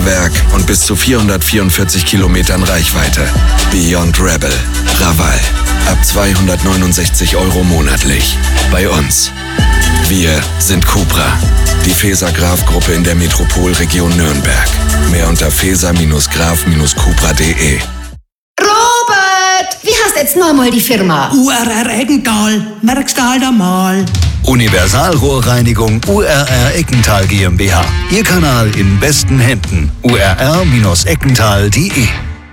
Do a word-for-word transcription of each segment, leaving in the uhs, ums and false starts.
Fahrwerk und bis zu vierhundertvierundvierzig Kilometern Reichweite. Beyond Rebel. Raval. Ab zweihundertneunundsechzig Euro monatlich. Bei uns. Wir sind Cupra. Die Feser-Graf-Gruppe in der Metropolregion Nürnberg. Mehr unter feser Graf Cupra punkt de. Robert, wie heißt jetzt nochmal die Firma? U R R Eggental, merkst du halt einmal. Universalrohrreinigung U R R Eckental GmbH. Ihr Kanal in besten Händen. U R R Eckental punkt de.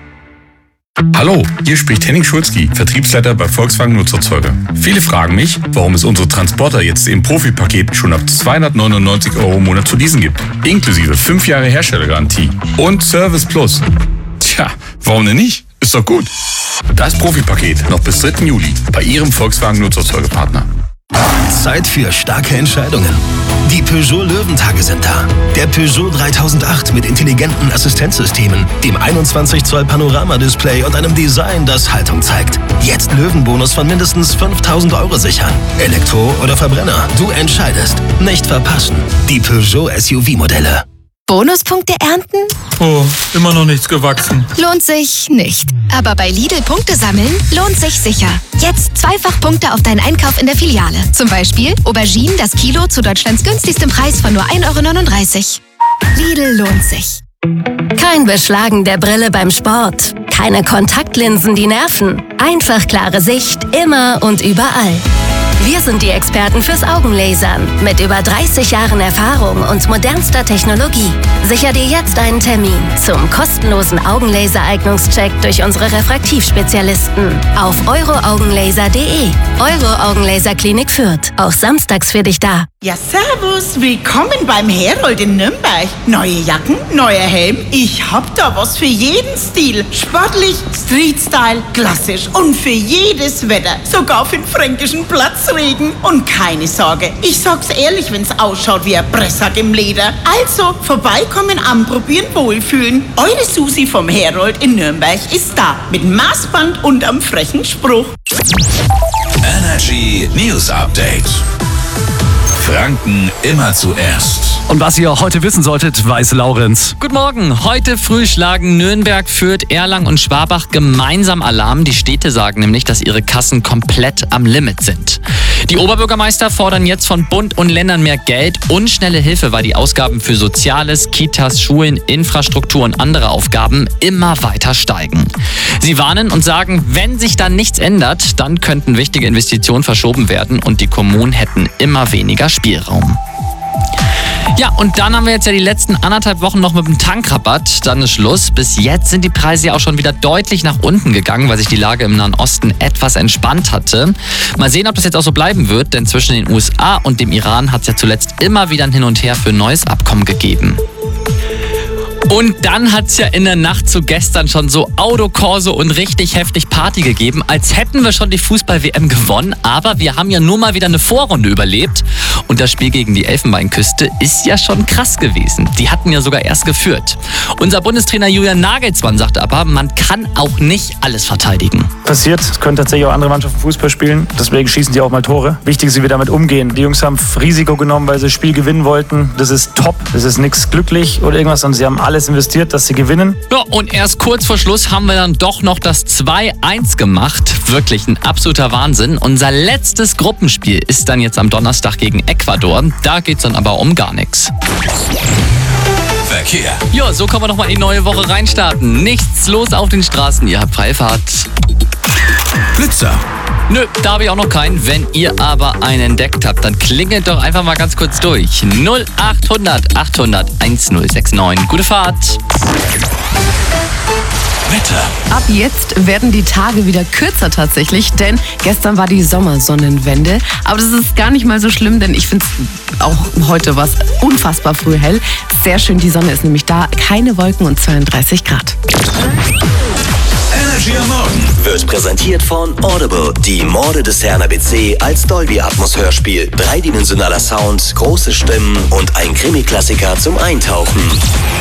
Hallo, hier spricht Henning Schulzki, Vertriebsleiter bei Volkswagen Nutzerzeuge. Viele fragen mich, warum es unsere Transporter jetzt im Profipaket schon ab zweihundertneunundneunzig Euro im Monat zu leasen gibt. Inklusive fünf Jahre Herstellergarantie und Service Plus. Tja, warum denn nicht? Ist doch gut. Das Profipaket noch bis dritten Juli bei Ihrem Volkswagen Nutzerzeugepartner. Zeit für starke Entscheidungen. Die Peugeot Löwentage sind da. Der Peugeot dreitausendacht mit intelligenten Assistenzsystemen, dem einundzwanzig Zoll Panoramadisplay und einem Design, das Haltung zeigt. Jetzt Löwenbonus von mindestens fünftausend Euro sichern. Elektro oder Verbrenner, du entscheidest. Nicht verpassen. Die Peugeot S U V-Modelle. Bonuspunkte ernten? Oh, immer noch nichts gewachsen. Lohnt sich nicht. Aber bei Lidl Punkte sammeln lohnt sich sicher. Jetzt zweifach Punkte auf deinen Einkauf in der Filiale. Zum Beispiel Auberginen das Kilo zu Deutschlands günstigstem Preis von nur ein Euro neununddreißig. Lidl lohnt sich. Kein Beschlagen der Brille beim Sport. Keine Kontaktlinsen, die nerven. Einfach klare Sicht, immer und überall. Wir sind die Experten fürs Augenlasern mit über dreißig Jahren Erfahrung und modernster Technologie. Sicher dir jetzt einen Termin zum kostenlosen Augenlaser-Eignungscheck durch unsere Refraktivspezialisten auf euroaugenlaser punkt de. Euro Augenlaserklinik Fürth. Auch samstags für dich da. Ja, servus. Willkommen beim Herold in Nürnberg. Neue Jacken, neuer Helm. Ich hab da was für jeden Stil. Sportlich, Street-Style, klassisch und für jedes Wetter. Sogar für den fränkischen Platzregen. Und keine Sorge, ich sag's ehrlich, wenn's ausschaut wie ein Pressack im Leder. Also, vorbeikommen, anprobieren, wohlfühlen. Eure Susi vom Herold in Nürnberg ist da. Mit Maßband und am frechen Spruch. Energy News Update. Franken immer zuerst. Und was ihr heute wissen solltet, weiß Laurenz. Guten Morgen. Heute früh schlagen Nürnberg, Fürth, Erlangen und Schwabach gemeinsam Alarm. Die Städte sagen nämlich, dass ihre Kassen komplett am Limit sind. Die Oberbürgermeister fordern jetzt von Bund und Ländern mehr Geld und schnelle Hilfe, weil die Ausgaben für Soziales, Kitas, Schulen, Infrastruktur und andere Aufgaben immer weiter steigen. Sie warnen und sagen, wenn sich dann nichts ändert, dann könnten wichtige Investitionen verschoben werden und die Kommunen hätten immer weniger Spielraum. Ja, und dann haben wir jetzt ja die letzten anderthalb Wochen noch mit dem Tankrabatt. Dann ist Schluss. Bis jetzt sind die Preise ja auch schon wieder deutlich nach unten gegangen, weil sich die Lage im Nahen Osten etwas entspannt hatte. Mal sehen, ob das jetzt auch so bleiben wird, denn zwischen den U S A und dem Iran hat es ja zuletzt immer wieder ein Hin und Her für ein neues Abkommen gegeben. Und dann hat es ja in der Nacht zu gestern schon so Autokorso und richtig heftig Party gegeben, als hätten wir schon die Fußball-W M gewonnen. Aber wir haben ja nur mal wieder eine Vorrunde überlebt. Und das Spiel gegen die Elfenbeinküste ist ja schon krass gewesen. Die hatten ja sogar erst geführt. Unser Bundestrainer Julian Nagelsmann sagte aber, man kann auch nicht alles verteidigen. Passiert, es können tatsächlich auch andere Mannschaften Fußball spielen. Deswegen schießen die auch mal Tore. Wichtig ist, wie wir damit umgehen. Die Jungs haben Risiko genommen, weil sie das Spiel gewinnen wollten. Das ist top. Das ist nichts glücklich oder irgendwas. Und sie haben alles investiert, dass sie gewinnen. Ja, und erst kurz vor Schluss haben wir dann doch noch das zwei eins gemacht. Wirklich ein absoluter Wahnsinn. Unser letztes Gruppenspiel ist dann jetzt am Donnerstag gegen Ecuador. Da geht's dann aber um gar nichts. Verkehr. Ja, so können wir noch mal in die neue Woche reinstarten. Nichts los auf den Straßen, ihr habt Freifahrt. Blitzer. Nö, da habe ich auch noch keinen. Wenn ihr aber einen entdeckt habt, dann klingelt doch einfach mal ganz kurz durch. null achthundert achthundert eintausendneun. Gute Fahrt. Wetter. Ab jetzt werden die Tage wieder kürzer tatsächlich, denn gestern war die Sommersonnenwende. Aber das ist gar nicht mal so schlimm, denn ich finde es auch heute was unfassbar früh hell. Sehr schön, die Sonne ist nämlich da. Keine Wolken und zweiunddreißig Grad. Energy am Morgen Wird präsentiert von Audible. Die Morde des Herrn A B C als Dolby Atmos Hörspiel. Dreidimensionaler Sound, große Stimmen und ein Krimi-Klassiker zum Eintauchen.